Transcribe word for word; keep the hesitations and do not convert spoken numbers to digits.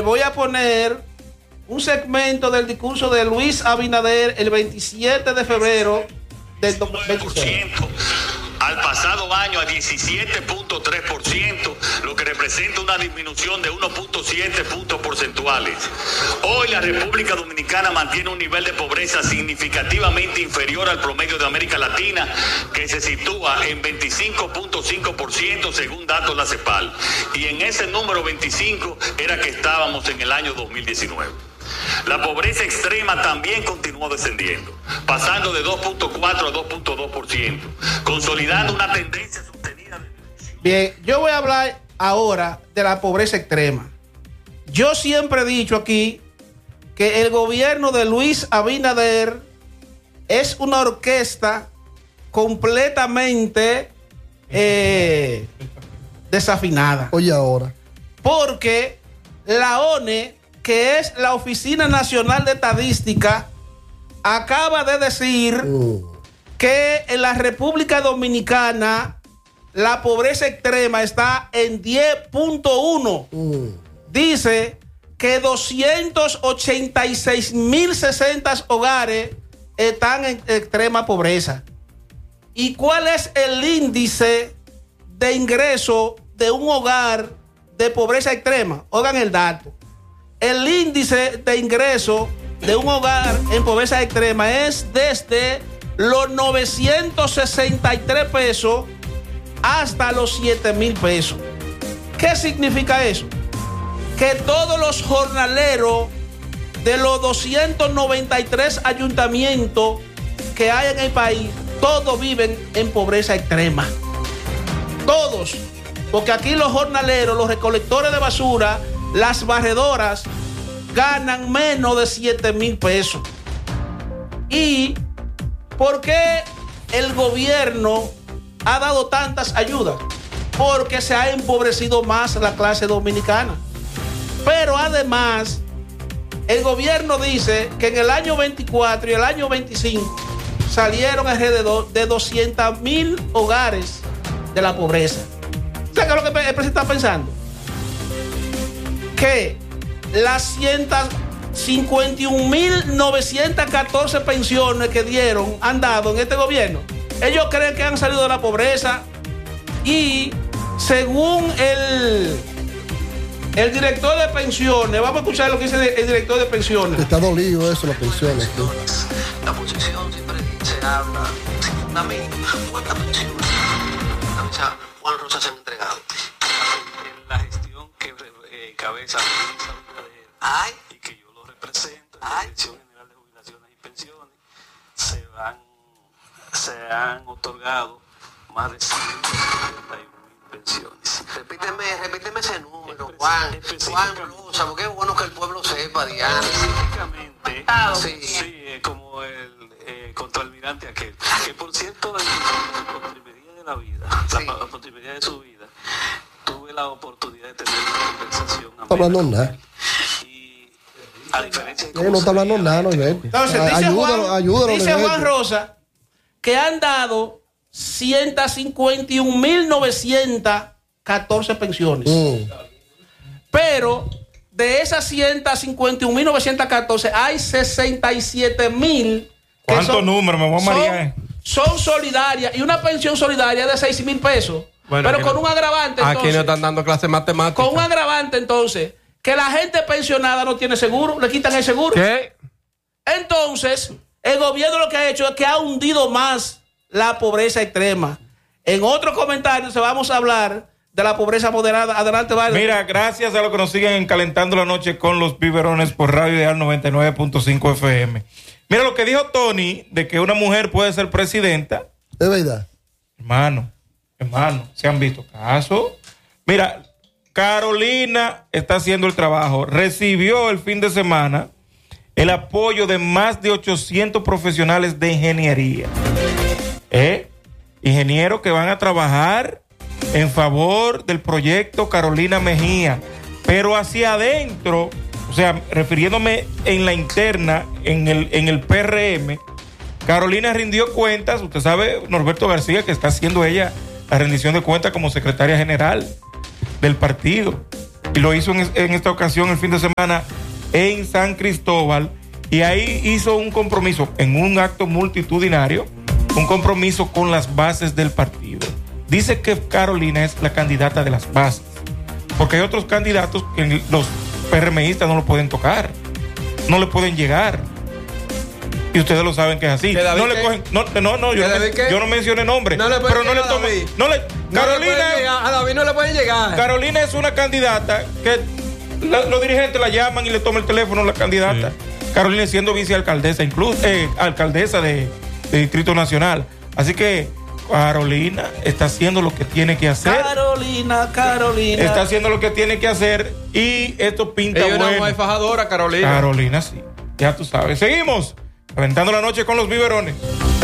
voy a poner un segmento del discurso de Luis Abinader el veintisiete de febrero del dos mil veintiséis. Al pasado año a diecisiete punto tres por ciento, lo que representa una disminución de uno punto siete puntos porcentuales. Hoy la República Dominicana mantiene un nivel de pobreza significativamente inferior al promedio de América Latina, que se sitúa en veinticinco punto cinco por ciento según datos de la CEPAL. Y en ese número veinticinco era que estábamos en el año dos mil diecinueve. La pobreza extrema también continuó descendiendo, pasando de dos punto cuatro a dos punto dos por ciento, consolidando una tendencia sostenida. Bien, yo voy a hablar ahora de la pobreza extrema. Yo siempre he dicho aquí que el gobierno de Luis Abinader es una orquesta completamente eh, desafinada. Oye, ahora. Porque la O N E, que es la Oficina Nacional de Estadística, acaba de decir uh. que en la República Dominicana la pobreza extrema está en diez punto uno. Uh. Dice que doscientos ochenta y seis mil sesenta hogares están en extrema pobreza. ¿Y cuál es el índice de ingreso de un hogar de pobreza extrema? Oigan el dato. El índice de ingreso de un hogar en pobreza extrema es desde los novecientos sesenta y tres pesos hasta los siete mil pesos. ¿Qué significa eso? Que todos los jornaleros de los doscientos noventa y tres ayuntamientos que hay en el país, todos viven en pobreza extrema. Todos. Porque aquí los jornaleros, los recolectores de basura, las barredoras ganan menos de siete mil pesos. ¿Y por qué el gobierno ha dado tantas ayudas? Porque se ha empobrecido más la clase dominicana. Pero además, el gobierno dice que en el año veinticuatro y el año veinticinco salieron alrededor de doscientos mil hogares de la pobreza. ¿Sabes qué es lo que el presidente está pensando? Que las ciento cincuenta y un mil novecientos catorce pensiones que dieron, han dado en este gobierno, ellos creen que han salido de la pobreza. Y según el, el director de pensiones, vamos a escuchar lo que dice el director de pensiones. Está dolido eso, las pensiones. ¿Sí? La posición siempre se habla sin fundamento. ¿Cuántas pensiones a Juan Rosa se han entregado? En la gestión que eh, cabeza Ay. y que yo lo represento en la Dirección General de Jubilaciones y Pensiones, se han, se han otorgado más de ciento setenta y uno mil pensiones. Repíteme, repíteme ese número, Juan. Juan Rosa, porque es bueno que el pueblo sepa, Diana. Específicamente, sí, sí eh, como el eh, contraalmirante aquel, que por cierto, en la postrimería de la vida, sí. la, la postrimería de su vida, tuve la oportunidad de tener una conversación. No está hablando nada. Y a diferencia de no, no está hablando nada, no, entonces, dice ayúdalo, Juan, ayúdalo, dice Juan Rosa que han dado ciento cincuenta y un mil novecientos catorce pensiones. Mm. Pero de esas ciento cincuenta y un mil novecientos catorce hay sesenta y siete mil. ¿Cuántos números me voy a marear? Son, son solidarias y una pensión solidaria de seis mil pesos. Bueno, pero con no, un agravante. Entonces, aquí no están dando clase matemática. Con un agravante, entonces, que la gente pensionada no tiene seguro, le quitan el seguro. ¿Qué? Entonces, el gobierno lo que ha hecho es que ha hundido más la pobreza extrema. En otro comentario se vamos a hablar de la pobreza moderada. Adelante, Vale. Mira, gracias a lo que nos siguen en Calentando la Noche con los biberones por Radio Ideal noventa y nueve punto cinco F M. Mira lo que dijo Tony de que una mujer puede ser presidenta. Es verdad. Hermano, hermano, ¿se han visto casos? Mira, Carolina está haciendo el trabajo. Recibió el fin de semana el apoyo de más de ochocientos profesionales de ingeniería. ¿Eh? Ingenieros que van a trabajar en favor del proyecto Carolina Mejía, pero hacia adentro, o sea, refiriéndome en la interna, en el, en el P R M, Carolina rindió cuentas. Usted sabe, Norberto García, que está haciendo ella la rendición de cuentas como secretaria general del partido. y lo hizo en, en esta ocasión el fin de semana en San Cristóbal, y ahí hizo un compromiso en un acto multitudinario, un compromiso con las bases del partido. Dice que Carolina es la candidata de las bases, porque hay otros candidatos que los PRMistas no lo pueden tocar, no le pueden llegar. Y ustedes lo saben que es así. No le cogen, no, no, no, yo no, yo no mencioné nombre, no le pero no le tomen, no le, no Carolina, le a David no le pueden llegar. Carolina es una candidata que la, los dirigentes la llaman y le toman el teléfono a la candidata. Sí. Carolina siendo vicealcaldesa, incluso eh, alcaldesa de, de Distrito Nacional. Así que Carolina está haciendo lo que tiene que hacer. Carolina, Carolina. Está haciendo lo que tiene que hacer y esto pinta Ella bueno. Ella una fajadora, Carolina. Carolina, sí. Ya tú sabes. Seguimos aventando la noche con los biberones.